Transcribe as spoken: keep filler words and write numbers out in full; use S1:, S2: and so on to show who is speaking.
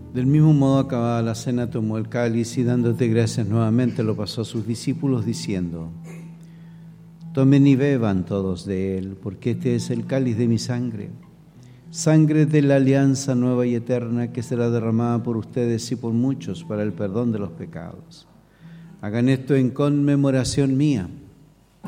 S1: Del mismo modo, acabada la cena, tomó el cáliz y dándote gracias nuevamente lo pasó a sus discípulos diciendo: tomen y beban todos de él, porque este es el cáliz de mi sangre, sangre de la alianza nueva y eterna que será derramada por ustedes y por muchos para el perdón de los pecados. Hagan esto en conmemoración mía.